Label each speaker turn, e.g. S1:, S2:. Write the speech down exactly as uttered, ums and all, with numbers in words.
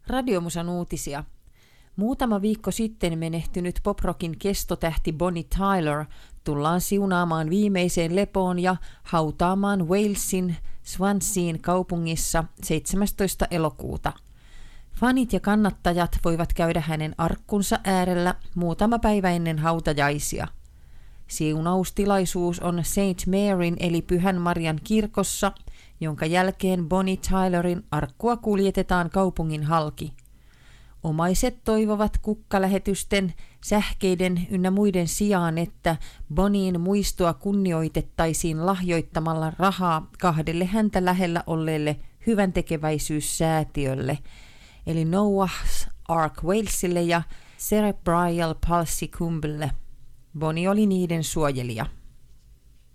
S1: Radiomusan uutisia. Muutama viikko sitten menehtynyt poprockin kestotähti Bonnie Tyler tullaan siunaamaan viimeiseen lepoon ja hautaamaan Walesin Swansean kaupungissa seitsemästoista elokuuta. Fanit ja kannattajat voivat käydä hänen arkkunsa äärellä muutama päivä ennen hautajaisia. Siunaustilaisuus on Saint Maryn eli Pyhän Marian kirkossa, jonka jälkeen Bonnie Tylerin arkkua kuljetetaan kaupungin halki. Omaiset toivovat kukkalähetysten, sähkeiden ynnä muiden sijaan, että Bonnin muistoa kunnioitettaisiin lahjoittamalla rahaa kahdelle häntä lähellä olleelle hyväntekeväisyyssäätiölle, eli Noah's Ark Walesille ja Cerebral Palsy Cumberlle. Bonnie oli niiden suojelija.